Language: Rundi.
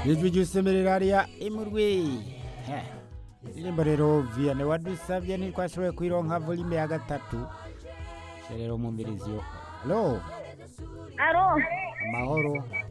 ijwi ry'usemerera hariya imurwi indirimbo rero Vianney wadusabye ntitwashoboye kuyironka volume ya gatatu rero mumbirizi yo. Alo Aro, amahoro